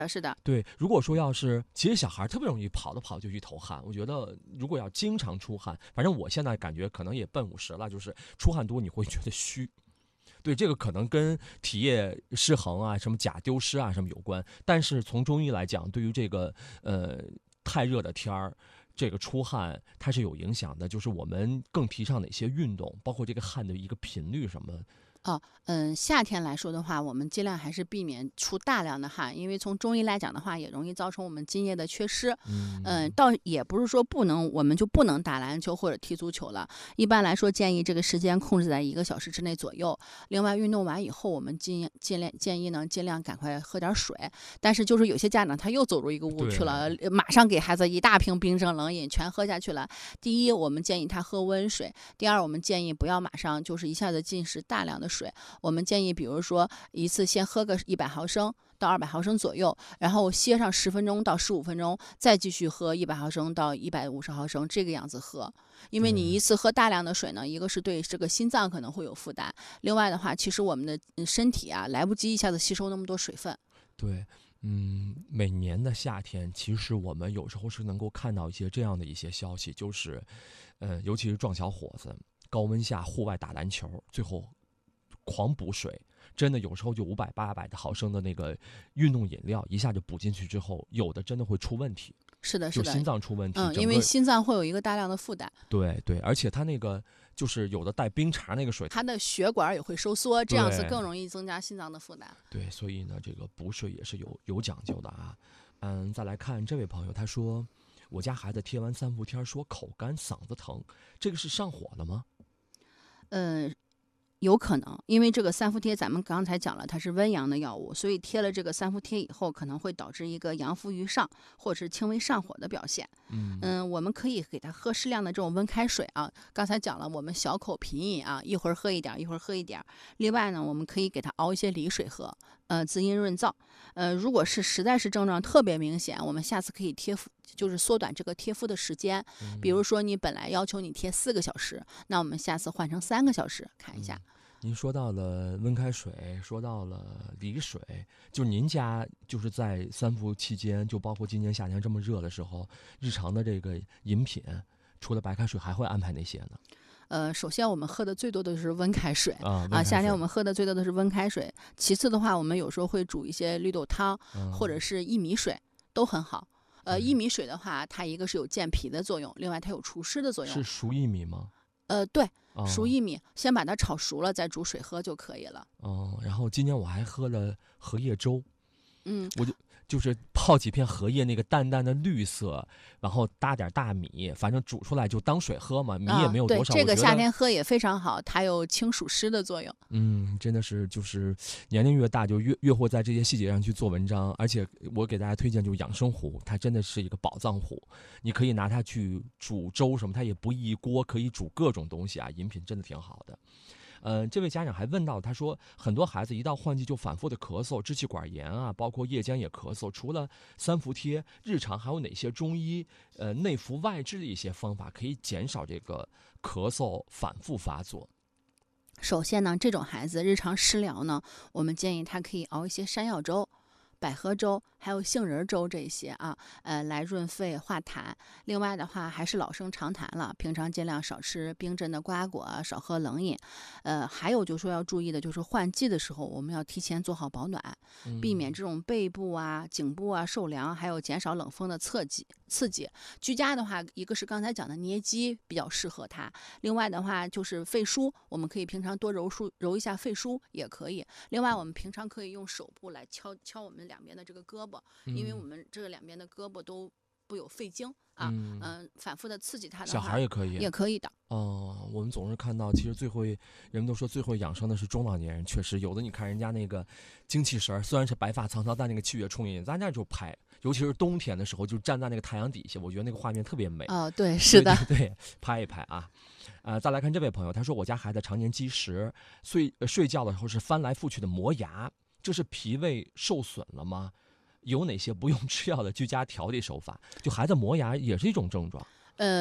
是的， 对，如果说要是其实小孩特别容易跑着跑就一头汗，我觉得如果要经常出汗，反正我现在感觉可能也奔50了，就是出汗多你会觉得虚。对，这个可能跟体液失衡啊、什么钾丢失啊什么有关，但是从中医来讲，对于这个太热的天儿，这个出汗它是有影响的，就是我们更提倡哪些运动，包括这个汗的一个频率什么。 夏天来说的话，我们尽量还是避免出大量的汗，因为从中医来讲的话，也容易造成我们津液的缺失。倒也不是说我们就不能打篮球或者踢足球了。一般来说，建议这个时间控制在1个小时之内左右。另外，运动完以后，我们建议呢，尽量赶快喝点水。但是就是有些家长他又走入一个误区了，马上给孩子一大瓶冰镇冷饮全喝下去了。第一，我们建议他喝温水；第二，我们建议不要马上就是一下子进食大量的水。我们建议，比如说一次先喝个100毫升到200毫升左右，然后歇上10分钟到15分钟，再继续喝100毫升到150毫升，这个样子喝。因为你一次喝大量的水呢，一个是对这个心脏可能会有负担，另外的话，其实我们的身体啊来不及一下子吸收那么多水分。 对，每年的夏天，其实我们有时候是能够看到这样的一些消息，就是，尤其是壮小伙子，高温下户外打篮球，最后狂补水，真的有时候就500、800的毫升的那个运动饮料，一下就补进去之后，有的真的会出问题。 是的， 就心脏出问题， 因为心脏会有一个大量的负担。 对对，而且它那个就是有的带冰碴那个水， 它的血管也会收缩，这样子更容易增加心脏的负担。 对，所以呢，这个补水也是有讲究的啊。再来看这位朋友，他说我家孩子贴完3伏贴说口干嗓子疼，这个是上火了吗？ 有可能，因为这个3伏贴咱们刚才讲了，它是温阳的药物，所以贴了这个3伏贴以后，可能会导致一个阳伏于上，或者是轻微上火的表现。我们可以给他喝适量的这种温开水啊。刚才讲了，我们小口品饮啊，一会儿喝一点，一会儿喝一点。另外呢，我们可以给他熬一些梨水喝，滋阴润燥。如果是实在是症状特别明显，我们下次可以贴敷，就是缩短这个贴敷的时间。比如说你本来要求你贴4个小时，那我们下次换成3个小时，看一下。 您说到了温开水，说到了梨水，就您家就是在3伏期间，就包括今年夏天这么热的时候，日常的这个饮品，除了白开水，还会安排哪些呢？ 首先我们喝的最多的是温开水啊， 夏天我们喝的最多的是温开水。其次的话，我们有时候会煮一些绿豆汤，或者是薏米水，都很好。薏米水的话，它一个是有健脾的作用，另外它有除湿的作用。 是熟薏米吗？ 对，熟薏米，先把它炒熟了，再煮水喝就可以了。 然后今年我还喝了荷叶粥，我就是泡几片荷叶，那个淡淡的绿色，然后搭点大米，反正煮出来就当水喝嘛，米也没有多少。 对，这个夏天喝也非常好，它有清暑湿的作用。 真的是就是年龄越大就越会在这些细节上去做文章，而且我给大家推荐就是养生壶，它真的是一个宝藏壶，你可以拿它去煮粥什么，它也不易锅，可以煮各种东西啊，饮品真的挺好的。这位家长还问到，他说很多孩子一到换季就反复的咳嗽、支气管炎啊，包括夜间也咳嗽。除了3伏贴，日常还有哪些中医内服外治的一些方法可以减少这个咳嗽反复发作？ 首先呢，这种孩子日常食疗呢，我们建议他可以熬一些山药粥、百合粥，还有杏仁粥这些啊，来润肺化痰。另外的话，还是老生常谈了，平常尽量少吃冰镇的瓜果，少喝冷饮。还有就是说要注意的，就是换季的时候，我们要提前做好保暖，避免这种背部啊、颈部啊受凉，还有减少冷风的刺激。居家的话，一个是刚才讲的捏肌比较适合它，另外的话就是肺腧，我们可以平常多揉一下肺腧也可以。另外，我们平常可以用手部来敲我们两边的这个胳膊，因为我们这个两边的胳膊都不有肺经啊，反复的刺激它的话， 小孩也可以的。 我们总是看到，其实人们都说最会养生的是中老年人，确实有的。你看人家那个精气神，虽然是白发苍苍，但那个气血充盈，咱家就拍，尤其是冬天的时候，就站在那个太阳底下，我觉得那个画面特别美。 对，是的， 对，拍一拍啊。再来看这位朋友，他说我家孩子常年积食，睡觉的时候是翻来覆去的磨牙，这是脾胃受损了吗？有哪些不用吃药的居家调理手法？就孩子磨牙也是一种症状。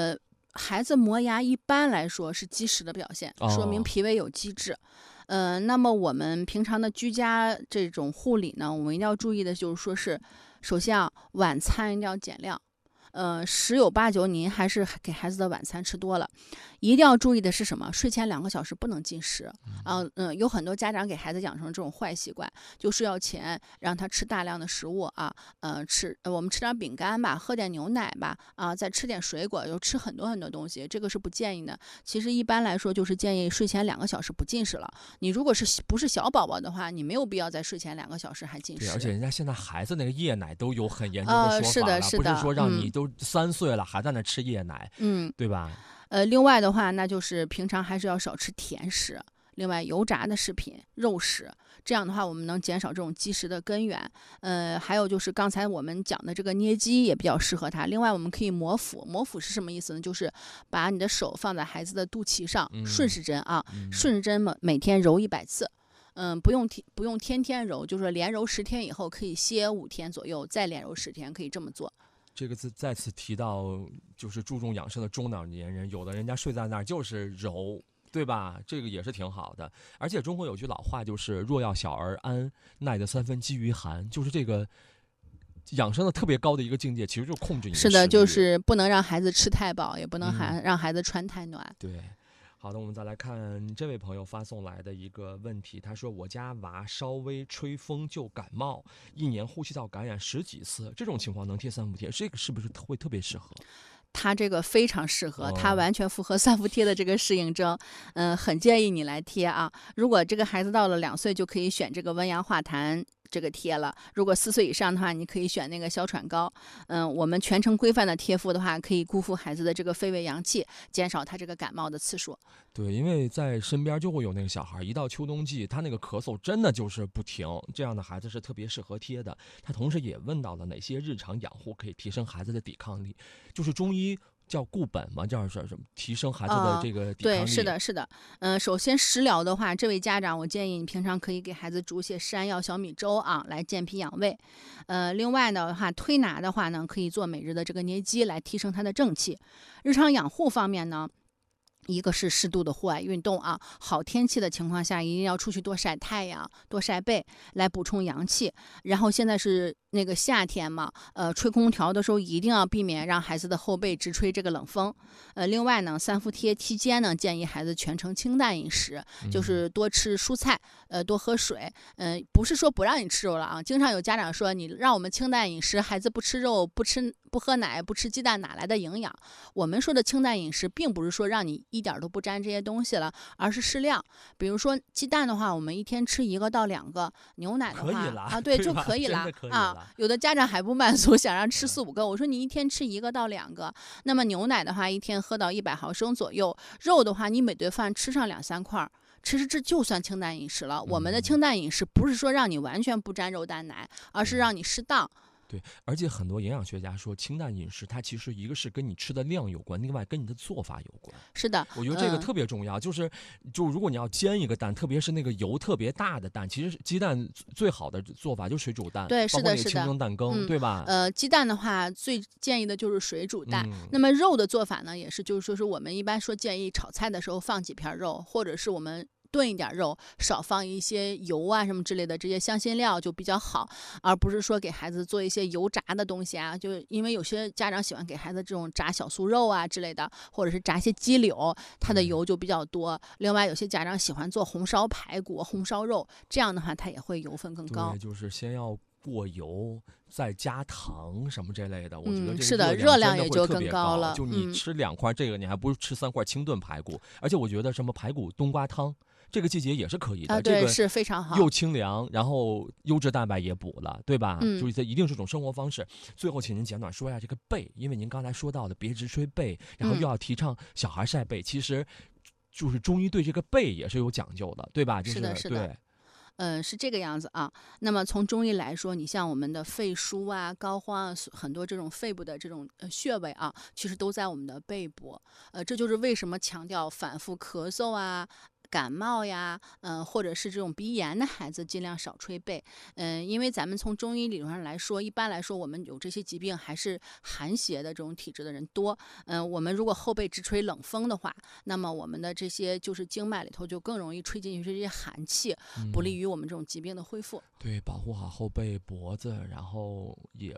孩子磨牙一般来说是积食的表现，说明脾胃有积滞。那么我们平常的居家这种护理呢，我们一定要注意的就是说是，首先啊，晚餐一定要减量。十有八九您还是给孩子的晚餐吃多了，一定要注意的是什么？睡前2个小时不能进食啊。有很多家长给孩子养成这种坏习惯，就睡觉前让他吃大量的食物啊，我们吃点饼干吧，喝点牛奶吧，啊，再吃点水果，又吃很多很多东西，这个是不建议的。其实一般来说就是建议睡前2个小时不进食了。你如果不是小宝宝的话，你没有必要在睡前2个小时还进食。 对，而且人家现在孩子那个夜奶都有很严重的说法了， 是的，是的， 不是说让你都3岁了还在那吃夜奶，对吧？ 另外的话，那就是平常还是要少吃甜食，另外油炸的食品、肉食，这样的话我们能减少这种积食的根源。还有就是刚才我们讲的这个捏肌也比较适合他。另外我们可以摩腹，摩腹是什么意思呢？就是把你的手放在孩子的肚脐上，顺时针啊，顺时针每天揉100次。不用天天揉，就是连揉10天以后可以歇5天左右，再连揉10天，可以这么做。 这个字再次提到，就是注重养生的中老年人，有的人家睡在那儿就是揉，对吧？这个也是挺好的。而且中国有句老话，就是若要小儿安，耐得3分饥于寒，就是这个养生的特别高的一个境界，其实就是控制你的食欲。 是的，就是不能让孩子吃太饱，也不能让孩子穿太暖。 对。好的，我们再来看这位朋友发送来的一个问题，他说我家娃稍微吹风就感冒，1年呼吸道感染10几次，这种情况能贴3伏贴，这个是不是会特别适合？ 它这个非常适合，它完全符合3伏贴的这个适应症，很建议你来贴啊。如果这个孩子到了2岁，就可以选这个温阳化痰这个贴了。如果4岁以上的话，你可以选那个消喘膏。我们全程规范的贴敷的话，可以固护孩子的这个肺胃阳气，减少他这个感冒的次数。 对，因为在身边就会有那个小孩，一到秋冬季，他那个咳嗽真的就是不停，这样的孩子是特别适合贴的。他同时也问到了哪些日常养护可以提升孩子的抵抗力，就是中医叫固本嘛，叫什么提升孩子的这个抵抗力。 对，是的，是的。首先食疗的话，这位家长，我建议你平常可以给孩子煮些山药小米粥啊，来健脾养胃。另外的话，推拿的话呢，可以做每日的这个捏肌，来提升他的正气。日常养护方面呢，一个是适度的户外运动啊，好天气的情况下一定要出去多晒太阳、多晒背，来补充阳气。然后现在是那个夏天嘛，吹空调的时候一定要避免让孩子的后背直吹这个冷风。另外呢，3伏贴期间呢，建议孩子全程清淡饮食，就是多吃蔬菜，多喝水。不是说不让你吃肉了啊，经常有家长说你让我们清淡饮食，孩子不吃肉、不喝奶、不吃鸡蛋，哪来的营养？我们说的清淡饮食，并不是说让你一点都不沾这些东西了，而是适量。比如说鸡蛋的话，我们1天吃1个到2个；牛奶的话啊，对，就可以了啊。有的家长还不满足，想让吃4、5个，我说你1天吃1个到2个。那么牛奶的话，1天喝到100毫升左右；肉的话，你每顿饭吃上2、3块。其实这就算清淡饮食了。我们的清淡饮食不是说让你完全不沾肉蛋奶，而是让你适当。 对，而且很多营养学家说，清淡饮食它其实一个是跟你吃的量有关，另外跟你的做法有关。 是的， 我觉得这个特别重要。就如果你要煎一个蛋，特别是那个油特别大的蛋，其实鸡蛋最好的做法就是水煮蛋， 对，是的，是的， 清蒸蛋羹，对吧？ 鸡蛋的话，最建议的就是水煮蛋。那么肉的做法呢，也是就是说是我们一般说建议炒菜的时候放几片肉，或者是我们炖一点肉，少放一些油啊什么之类的，这些香辛料就比较好，而不是说给孩子做一些油炸的东西啊。就因为有些家长喜欢给孩子这种炸小酥肉啊之类的，或者是炸一些鸡柳，它的油就比较多。另外有些家长喜欢做红烧排骨、红烧肉，这样的话它也会油分更高。 对，就是先要过油，再加糖什么这类的，我觉得这是的，热量也就更高了。 就你吃2块这个，你还不如吃3块清炖排骨。而且我觉得什么排骨冬瓜汤，这个季节也是可以的， 对， 这个是非常好， 又清凉，然后优质蛋白也补了，对吧？就是这一定是种生活方式。最后，请您简短说一下这个背，因为您刚才说到的别直吹背，然后又要提倡小孩晒背，其实就是中医对这个背也是有讲究的，对吧？ 是的，是的。 对。 是这个样子啊。那么从中医来说，你像我们的肺腧啊、膏肓啊，很多这种肺部的这种穴位啊，其实都在我们的背部。这就是为什么强调反复咳嗽啊、 感冒呀，或者是这种鼻炎的孩子，尽量少吹背。因为咱们从中医理论上来说，一般来说我们有这些疾病还是寒邪的这种体质的人多。我们如果后背直吹冷风的话，那么我们的这些就是经脉里头就更容易吹进去这些寒气，不利于我们这种疾病的恢复。 对，保护好后背、脖子，然后也